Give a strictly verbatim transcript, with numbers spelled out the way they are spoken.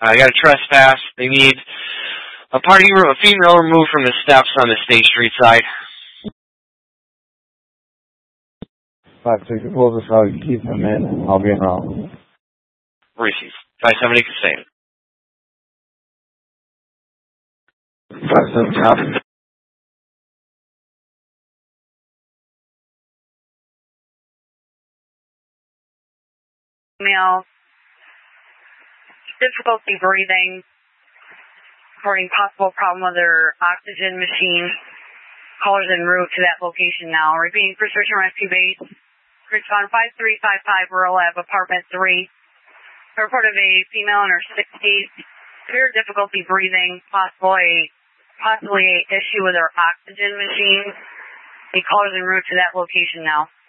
I got a trespass. They need a party, a female removed from the steps on the State Street side. five six, we'll just uh, keep them in. I'll be in route. Receive. five seventy, Castain. five seven, copy. Female, difficulty breathing, reporting possible problem with their oxygen machine. Callers en route to that location now. Repeating for search and rescue base. Respond five three five five Rural Ave, apartment three. Report of a female in her sixties, severe difficulty breathing, possible a, possibly a issue with her oxygen machine. The callers en route to that location now.